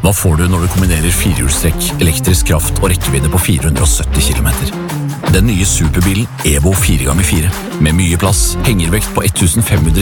Hva får du når du kombinerer firehjulstrekk, elektrisk kraft og rekkevidde på 470 km? Den nye superbilen Evo 4x4, med mye plass, hengervekt på 1500